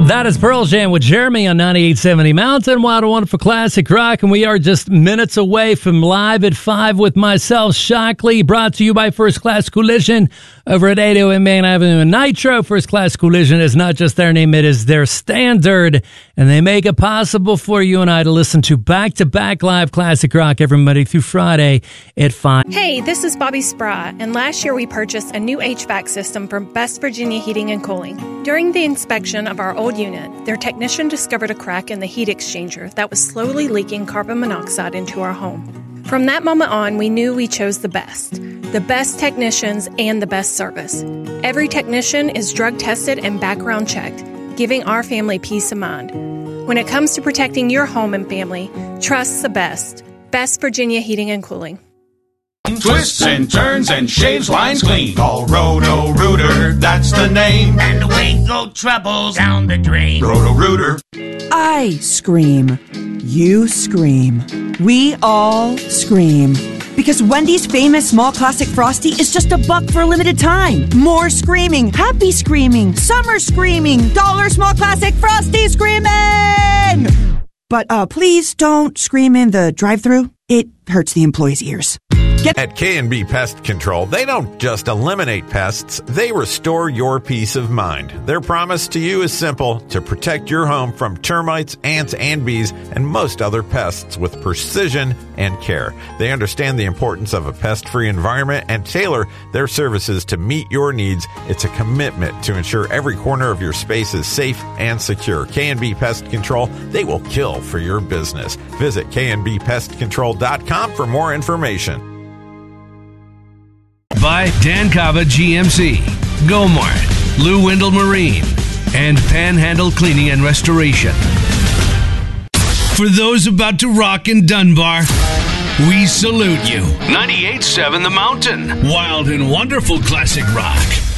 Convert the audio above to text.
That is Pearl Jam with Jeremy on 98.70 Mountain. Wild and Wonderful Classic Rock. And we are just minutes away from Live at 5 with myself, Shockley, brought to you by First Class Collision over at 808 Main Avenue in Nitro. First Class Collision is not just their name, it is their standard. And they make it possible for you and I to listen to back-to-back live classic rock every Monday through Friday at 5. Hey, this is Bobby Sprott, and last year we purchased a new HVAC system from Best Virginia Heating and Cooling. During the inspection of our old unit, their technician discovered a crack in the heat exchanger that was slowly leaking carbon monoxide into our home. From that moment on, we knew we chose the best technicians and the best service. Every technician is drug tested and background checked, giving our family peace of mind. When it comes to protecting your home and family, trust the best. Best Virginia Heating and Cooling. Twists and turns and shaves lines clean. Call Roto-Rooter, that's the name. And away go troubles down the drain. Roto-Rooter. I scream. You scream. We all scream. Because Wendy's famous small classic Frosty is just $1 for a limited time. More screaming, happy screaming, summer screaming, dollar small classic Frosty screaming! But please don't scream in the drive-thru. It hurts the employees' ears. At K&B Pest Control, they don't just eliminate pests, they restore your peace of mind. Their promise to you is simple: to protect your home from termites, ants, and bees, and most other pests with precision and care. They understand the importance of a pest-free environment and tailor their services to meet your needs. It's a commitment to ensure every corner of your space is safe and secure. K&B Pest Control, they will kill for your business. Visit knbpestcontrol.com for more information. By Dan Cava GMC, Gomart, Lou Wendell Marine, and Panhandle Cleaning and Restoration. For those about to rock in Dunbar, we salute you. 98.7 The Mountain, wild and wonderful classic rock.